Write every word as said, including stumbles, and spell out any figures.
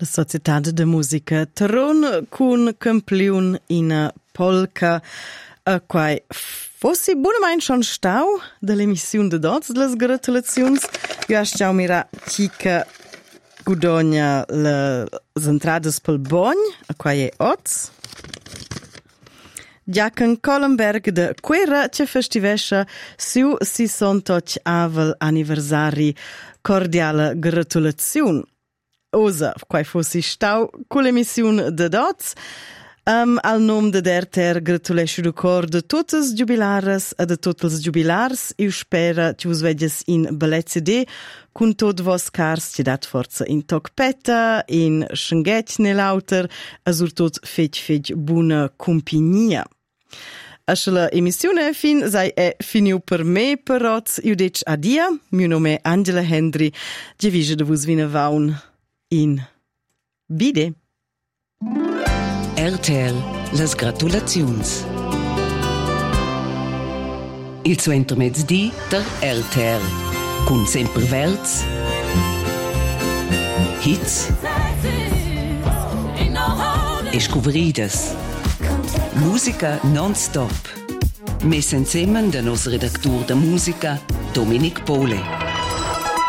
La Società de Musica Tron cun campliun in polka, a quai fossi buonamain schon stau dell'emissione de dots las gratulazions. Io asciau mira chica gudogna le entradas pel bogn, a quai è oz. Giacan Collenberg de quera ce festivescha su si sontoc avel anniversari cordiale gratulazion. Osa, quai fossi stau con l'emissione de dots, um, al nom de R T R gratulesci du cor de totes jubilares e de totes jubilars. Io spera ci vos veges in belle C D con tot vos cars ci dat forza in tocpeta, in schenget nell'auter, e surtot fetg fetg buna compagnia. Asce la emissione fin sai è finiu per me, però io dic adia. Mio nome è Angela Hendry, gevige de vos vina vaun in Bide. R T L, las gratulazions. Il suo intermezzi der R T L, con sempre verz, hits e scuveridas. Musica non-stop. Mes insieme da nos redaktur da musica, Dominic Pole.